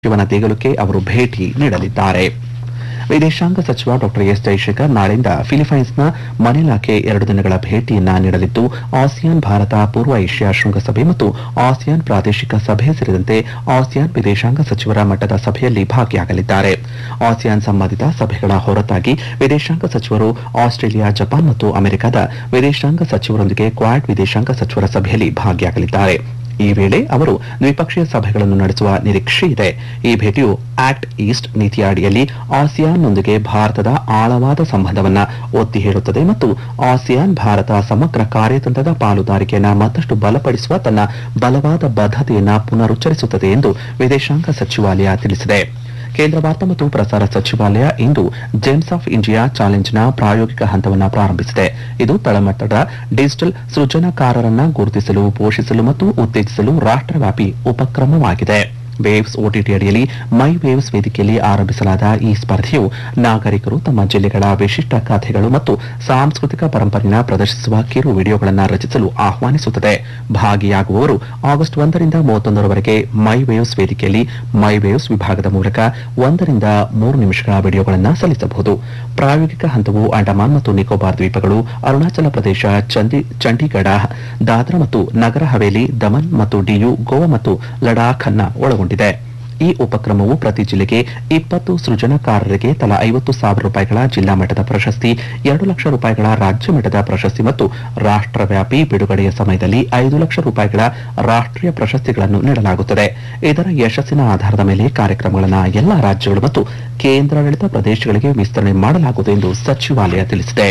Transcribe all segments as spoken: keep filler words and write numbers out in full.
ಶಿವನ ದೇಗುಲಕ್ಕೆ ಅವರು ಭೇಟಿ ನೀಡಲಿದ್ದಾರೆ. ವಿದೇಶಾಂಗ ಸಚಿವ ಡಾ ಎಸ್ ಜೈಶಂಕರ್ ನಾಳೆಯಿಂದ ಫಿಲಿಪೈನ್ಸ್ನ ಮನಿಲಾಕ್ಕೆ ಎರಡು ದಿನಗಳ ಭೇಟಿಯನ್ನ ನೀಡಲಿದ್ದು, ಆಸಿಯಾನ್ ಭಾರತ ಪೂರ್ವ ಏಷ್ಯಾ ಶೃಂಗಸಭೆ ಮತ್ತು ಆಸಿಯಾನ್ ಪ್ರಾದೇಶಿಕ ಸಭೆ ಸೇರಿದಂತೆ ಆಸಿಯಾನ್ ವಿದೇಶಾಂಗ ಸಚಿವರ ಮಟ್ಟದ ಸಭೆಯಲ್ಲಿ ಭಾಗಿಯಾಗಲಿದ್ದಾರೆ. ಆಸಿಯಾನ್ ಸಂಬಂಧಿತ ಸಭೆಗಳ ಹೊರತಾಗಿ ವಿದೇಶಾಂಗ ಸಚಿವರು ಆಸ್ಟ್ರೇಲಿಯಾ, ಜಪಾನ್ ಮತ್ತು ಅಮೆರಿಕದ ವಿದೇಶಾಂಗ ಸಚಿವರೊಂದಿಗೆ ಕ್ವಾಡ್ ವಿದೇಶಾಂಗ ಸಚಿವರ ಸಭೆಯಲ್ಲಿ ಭಾಗಿಯಾಗಲಿದ್ದಾರೆ. ಈ ವೇಳೆ ಅವರು ದ್ವಿಪಕ್ಷೀಯ ಸಭೆಗಳನ್ನು ನಡೆಸುವ ನಿರೀಕ್ಷೆ ಇದೆ. ಈ ಭೇಟಿಯು ಆಕ್ಟ್ ಈಸ್ಟ್ ನೀತಿಯ ಅಡಿಯಲ್ಲಿ ಆಸಿಯಾನ್ನೊಂದಿಗೆ ಭಾರತದ ಆಳವಾದ ಸಂಬಂಧವನ್ನು ಒತ್ತಿ ಹೇಳುತ್ತದೆ ಮತ್ತು ಆಸಿಯಾನ್ ಭಾರತ ಸಮಗ್ರ ಕಾರ್ಯತಂತ್ರದ ಪಾಲುದಾರಿಕೆಯನ್ನು ಮತ್ತಷ್ಟು ಬಲಪಡಿಸುವ ತನ್ನ ಬಲವಾದ ಬದ್ಧತೆಯನ್ನು ಪುನರುಚ್ಚರಿಸುತ್ತದೆ ಎಂದು ವಿದೇಶಾಂಗ ಸಚಿವಾಲಯ ತಿಳಿಸಿದೆ. ಕೇಂದ್ರ ವಾರ್ತಾ ಮತ್ತು ಪ್ರಸಾರ ಸಚಿವಾಲಯ ಇಂದು ಜೆಮ್ಸ್ ಆಫ್ ಇಂಡಿಯಾ ಚಾಲೆಂಜ್ನ ಪ್ರಾಯೋಗಿಕ ಹಂತವನ್ನು ಪ್ರಾರಂಭಿಸಿದೆ. ಇದು ತಳಮಟ್ಟದ ಡಿಜಿಟಲ್ ಸೃಜನಕಾರರನ್ನು ಗುರುತಿಸಲು, ಪೋಷಿಸಲು ಮತ್ತು ಉತ್ತೇಜಿಸಲು ರಾಷ್ಟ್ರವ್ಯಾಪಿ ಉಪಕ್ರಮವಾಗಿದೆ. ವೇವ್ಸ್ ಓಟಿಟಿ ಅಡಿಯಲ್ಲಿ ಮೈ ವೇವ್ಸ್ ವೇದಿಕೆಯಲ್ಲಿ ಆರಂಭಿಸಲಾದ ಈ ಸ್ಪರ್ಧೆಯು ನಾಗರಿಕರು ತಮ್ಮ ಜಿಲ್ಲೆಗಳ ವಿಶಿಷ್ಟ ಕಥೆಗಳು ಮತ್ತು ಸಾಂಸ್ಕೃತಿಕ ಪರಂಪರೆಯನ್ನು ಪ್ರದರ್ಶಿಸುವ ಕಿರು ವಿಡಿಯೋಗಳನ್ನು ರಚಿಸಲು ಆಹ್ವಾನಿಸುತ್ತದೆ. ಭಾಗಿಯಾಗುವವರು ಆಗಸ್ಟ್ ಒಂದರಿಂದ ಮೂವತ್ತೊಂದರವರೆಗೆ ಮೈ ವೇವ್ಸ್ ವೇದಿಕೆಯಲ್ಲಿ ಮೈ ವೇವ್ಸ್ ವಿಭಾಗದ ಮೂಲಕ ಒಂದರಿಂದ ಮೂರು ನಿಮಿಷಗಳ ವಿಡಿಯೋಗಳನ್ನು ಸಲ್ಲಿಸಬಹುದು. ಪ್ರಾಯೋಗಿಕ ಹಂತವು ಅಂಡಮಾನ್ ಮತ್ತು ನಿಕೋಬಾರ್ ದ್ವೀಪಗಳು, ಅರುಣಾಚಲ ಪ್ರದೇಶ, ಚಂಡೀಗಢ, ದಾದ್ರಾ ಮತ್ತು ನಗರ ಹವೇಲಿ, ದಮನ್ ಮತ್ತು ಡಿಯು, ಗೋವಾ ಮತ್ತು ಲಡಾಖ್ ಅನ್ನು ಒಳಗೊಂಡಿದೆ. ಈ ಉಪಕ್ರಮವು ಪ್ರತಿ ಜಿಲ್ಲೆಗೆ ಇಪ್ಪತ್ತು ಸೃಜನಕಾರರಿಗೆ ತಲಾ ಐವತ್ತು ಸಾವಿರ ರೂಪಾಯಿಗಳ ಜಿಲ್ಲಾ ಮಟ್ಟದ ಪ್ರಶಸ್ತಿ, ಎರಡು ಲಕ್ಷ ರೂಪಾಯಿಗಳ ರಾಜ್ಯ ಮಟ್ಟದ ಪ್ರಶಸ್ತಿ ಮತ್ತು ರಾಷ್ಟ್ರವ್ಯಾಪಿ ಬಿಡುಗಡೆಯ ಸಮಯದಲ್ಲಿ ಐದು ಲಕ್ಷ ರೂಪಾಯಿಗಳ ರಾಷ್ಟ್ರೀಯ ಪ್ರಶಸ್ತಿಗಳನ್ನು ನೀಡಲಾಗುತ್ತದೆ. ಇದರ ಯಶಸ್ಸಿನ ಆಧಾರದ ಮೇಲೆ ಕಾರ್ಯಕ್ರಮಗಳನ್ನು ಎಲ್ಲಾ ರಾಜ್ಯಗಳು ಮತ್ತು ಕೇಂದ್ರಾಡಳಿತ ಪ್ರದೇಶಗಳಿಗೆ ವಿಸ್ತರಣೆ ಮಾಡಲಾಗುವುದು ಎಂದು ಸಚಿವಾಲಯ ತಿಳಿಸಿದೆ.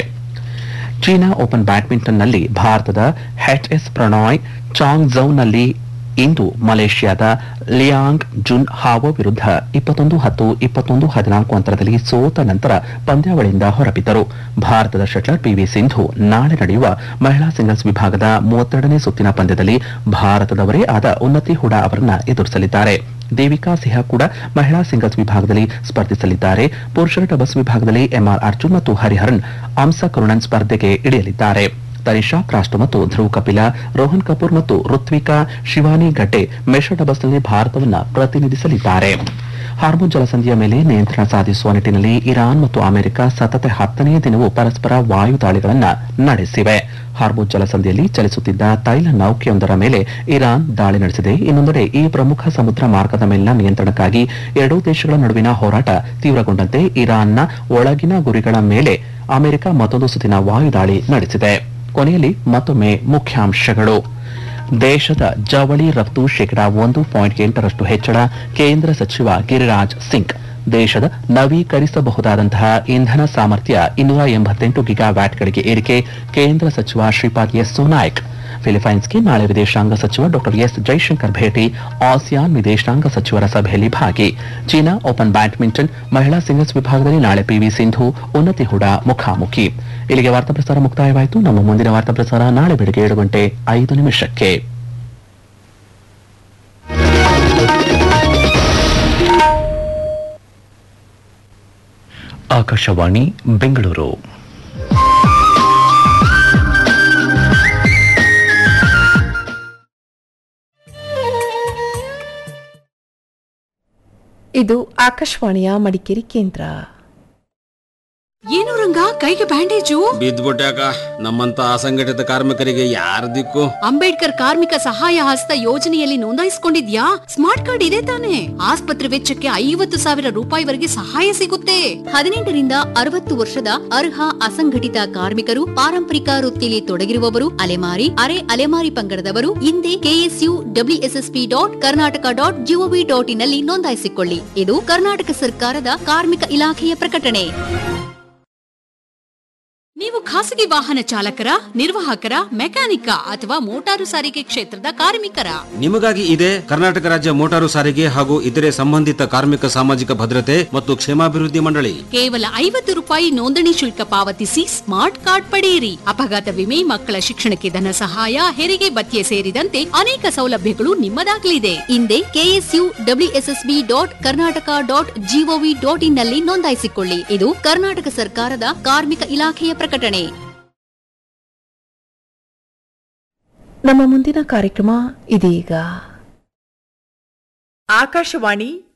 ಚೀನಾ ಓಪನ್ ಬ್ಯಾಡ್ಮಿಂಟನ್ನಲ್ಲಿ ಭಾರತದ ಎಚ್ ಎಸ್ ಪ್ರಣಾಯ್ ಚಾಂಗ್ಝೌನಲ್ಲಿ ಇಂದು ಮಲೇಷ್ಯಾದ ಲಿಯಾಂಗ್ ಜುನ್ ಹಾವೋ ವಿರುದ್ಧ ಇಪ್ಪತ್ತೊಂದು ಹತ್ತು, ಇಪ್ಪತ್ತೊಂದು ಹದಿನಾಲ್ಕು ಅಂತರದಲ್ಲಿ ಸೋತ ನಂತರ ಪಂದ್ಯಾವಳಿಯಿಂದ ಹೊರಬಿದ್ದರು. ಭಾರತದ ಶಟ್ಲರ್ ಪಿವಿ ಸಿಂಧು ನಾಳೆ ನಡೆಯುವ ಮಹಿಳಾ ಸಿಂಗಲ್ಸ್ ವಿಭಾಗದ ಮೂವತ್ತೆರಡನೇ ಸುತ್ತಿನ ಪಂದ್ಯದಲ್ಲಿ ಭಾರತದವರೇ ಆದ ಉನ್ನತಿ ಹುಡಾ ಅವರನ್ನು ಎದುರಿಸಲಿದ್ದಾರೆ. ದೇವಿಕಾ ಸಿಹಾ ಕೂಡ ಮಹಿಳಾ ಸಿಂಗಲ್ಸ್ ವಿಭಾಗದಲ್ಲಿ ಸ್ಪರ್ಧಿಸಲಿದ್ದಾರೆ. ಪುರುಷರ ಡಬಲ್ಸ್ ವಿಭಾಗದಲ್ಲಿ ಎಂಆರ್ ಅರ್ಜುನ್ ಮತ್ತು ಹರಿಹರನ್ ಅಂಸ ಕರುಣನ್ ಸ್ಪರ್ಧೆಗೆ ಇಳಿಯಲಿದ್ದಾರೆ. ತನಿಷಾ ಕ್ರಾಸ್ಟೋ ಮತ್ತು ಧ್ರುವ್ ಕಪಿಲಾ, ರೋಹನ್ ಕಪೂರ್ ಮತ್ತು ಋತ್ವಿಕಾ ಶಿವಾನಿ ಗಡ್ಡೆ ಮಿಶ್ರ ಡಬಲ್ಸ್ನಲ್ಲಿ ಭಾರತವನ್ನು ಪ್ರತಿನಿಧಿಸಲಿದ್ದಾರೆ. ಹಾರ್ಮುಜ್ ಜಲಸಂಧಿಯ ಮೇಲೆ ನಿಯಂತ್ರಣ ಸಾಧಿಸುವ ನಿಟ್ಟಿನಲ್ಲಿ ಇರಾನ್ ಮತ್ತು ಅಮೆರಿಕ ಸತತ ಹತ್ತನೆಯ ದಿನವೂ ಪರಸ್ಪರ ವಾಯು ದಾಳಿಗಳನ್ನು ನಡೆಸಿವೆ. ಹಾರ್ಮುಜ್ ಜಲಸಂಧಿಯಲ್ಲಿ ಚಲಿಸುತ್ತಿದ್ದ ತೈಲ ನೌಕೆಯೊಂದರ ಮೇಲೆ ಇರಾನ್ ದಾಳಿ ನಡೆಸಿದೆ. ಇನ್ನೊಂದೆಡೆ ಈ ಪ್ರಮುಖ ಸಮುದ್ರ ಮಾರ್ಗದ ಮೇಲಿನ ನಿಯಂತ್ರಣಕ್ಕಾಗಿ ಎರಡೂ ದೇಶಗಳ ನಡುವಿನ ಹೋರಾಟ ತೀವ್ರಗೊಂಡಂತೆ ಇರಾನ್ನ ಒಳಗಿನ ಗುರಿಗಳ ಮೇಲೆ ಅಮೆರಿಕ ಮತ್ತೊಂದು ಸುತ್ತಿನ ವಾಯು ದಾಳಿ ನಡೆಸಿದೆ. ಕೊನೆಯಲ್ಲಿ ಮತ್ತೊಮ್ಮೆ ಮುಖ್ಯಾಂಶಗಳು. ದೇಶದ ಜವಳಿ ರಫ್ತು ಶೇಕಡಾ ಒಂದು ಪಾಯಿಂಟ್ ಎಂಟರಷ್ಟು ಹೆಚ್ಚಳ, ಕೇಂದ್ರ ಸಚಿವ ಗಿರಿರಾಜ್ ಸಿಂಗ್. ದೇಶದ ನವೀಕರಿಸಬಹುದಾದಂತಹ ಇಂಧನ ಸಾಮರ್ಥ್ಯ ಇನ್ನೂರ ಎಂಬತ್ತೆಂಟು ಗಿಗಾವ್ಯಾಟ್ಗಳಿಗೆ ಏರಿಕೆ, ಕೇಂದ್ರ ಸಚಿವ ಶ್ರೀಪಾದ್ ಯೆಸ್ಸೋ ನಾಯಕ್. ಫಿಲಿಪೈನ್ಸ್ಗೆ ನಾಳೆ ವಿದೇಶಾಂಗ ಸಚಿವ ಡಾ ಎಸ್ ಜೈಶಂಕರ್ ಭೇಟಿ, ಆಸಿಯಾನ್ ವಿದೇಶಾಂಗ ಸಚಿವರ ಸಭೆಯಲ್ಲಿ ಭಾಗಿ. ಚೀನಾ ಓಪನ್ ಬ್ಯಾಡ್ಮಿಂಟನ್ ಮಹಿಳಾ ಸಿಂಗಲ್ಸ್ ವಿಭಾಗದಲ್ಲಿ ನಾಳೆ ಪಿವಿ ಸಿಂಧು, ಉನ್ನತಿ ಹುಡಾ ಮುಖಾಮುಖಿ. ಇಲ್ಲಿಗೆ ವಾರ್ತಾ ಪ್ರಸಾರ ಮುಕ್ತಾಯವಾಯಿತು. ನಮ್ಮ ಮುಂದಿನ ವಾರ್ತಾ ಪ್ರಸಾರ ನಾಳೆ ಬೆಳಗ್ಗೆ ಏಳು ಗಂಟೆ ಐದು ನಿಮಿಷಕ್ಕೆ. ಆಕಾಶವಾಣಿ ಬೆಂಗಳೂರು. ಇದು ಆಕಾಶವಾಣಿಯ ಮಡಿಕೇರಿ ಕೇಂದ್ರ. ಏನು ರಂಗ, ಕೈಗೆ ಬ್ಯಾಂಡೇಜು? ಬಿದ್ದ್ಬಿಟ್ಯಾಕ. ನಮ್ಮಂತ ಅಸಂಘಟಿತ ಕಾರ್ಮಿಕರಿಗೆ ಯಾರ ದಿಕ್ಕು? ಅಂಬೇಡ್ಕರ್ ಕಾರ್ಮಿಕ ಸಹಾಯ ಹಸ್ತ ಯೋಜನೆಯಲ್ಲಿ ನೋಂದಾಯಿಸಿಕೊಂಡಿದ್ಯಾ? ಸ್ಮಾರ್ಟ್ ಕಾರ್ಡ್ ಇದೆ ತಾನೆ? ಆಸ್ಪತ್ರೆ ವೆಚ್ಚಕ್ಕೆ ಐವತ್ತು ಸಾವಿರ ರೂಪಾಯಿವರೆಗೆ ಸಹಾಯ ಸಿಗುತ್ತೆ. ಹದಿನೆಂಟರಿಂದ ಅರವತ್ತು ವರ್ಷದ ಅರ್ಹ ಅಸಂಘಟಿತ ಕಾರ್ಮಿಕರು, ಪಾರಂಪರಿಕ ವೃತ್ತಿಯಲ್ಲಿ ತೊಡಗಿರುವವರು, ಅಲೆಮಾರಿ ಅರೆ ಅಲೆಮಾರಿ ಪಂಗಡದವರು ಹಿಂದೆ KSU WSSP dot Karnataka dot gov dot in ನಲ್ಲಿ ನೋಂದಾಯಿಸಿಕೊಳ್ಳಿ. ಇದು ಕರ್ನಾಟಕ ಸರ್ಕಾರದ ಕಾರ್ಮಿಕ ಇಲಾಖೆಯ ಪ್ರಕಟಣೆ. ನೀವು ಖಾಸಗಿ ವಾಹನ ಚಾಲಕರ, ನಿರ್ವಾಹಕರ, ಮೆಕ್ಯಾನಿಕ ಅಥವಾ ಮೋಟಾರು ಸಾರಿಗೆ ಕ್ಷೇತ್ರದ ಕಾರ್ಮಿಕರ? ನಿಮಗಾಗಿ ಇದೆ ಕರ್ನಾಟಕ ರಾಜ್ಯ ಮೋಟಾರು ಸಾರಿಗೆ ಹಾಗೂ ಇತರೆ ಸಂಬಂಧಿತ ಕಾರ್ಮಿಕ ಸಾಮಾಜಿಕ ಭದ್ರತೆ ಮತ್ತು ಕ್ಷೇಮಾಭಿವೃದ್ಧಿ ಮಂಡಳಿ. ಕೇವಲ ಐವತ್ತು ರೂಪಾಯಿ ನೋಂದಣಿ ಶುಲ್ಕ ಪಾವತಿಸಿ ಸ್ಮಾರ್ಟ್ ಕಾರ್ಡ್ ಪಡೆಯಿರಿ. ಅಪಘಾತ ವಿಮೆ, ಮಕ್ಕಳ ಶಿಕ್ಷಣಕ್ಕೆ ಧನ ಸಹಾಯ, ಹೆರಿಗೆ ಭತ್ಯೆ ಸೇರಿದಂತೆ ಅನೇಕ ಸೌಲಭ್ಯಗಳು ನಿಮ್ಮದಾಗಲಿದೆ. ಹಿಂದೆ KSU WSSB dot Karnataka dot gov dot in ನಲ್ಲಿ ನೋಂದಾಯಿಸಿಕೊಳ್ಳಿ. ಇದು ಕರ್ನಾಟಕ ಸರ್ಕಾರದ ಕಾರ್ಮಿಕ ಇಲಾಖೆಯ ಪ್ರಕಟಣೆ. ನಮ್ಮ ಮುಂದಿನ ಕಾರ್ಯಕ್ರಮ ಇದೀಗ. ಆಕಾಶವಾಣಿ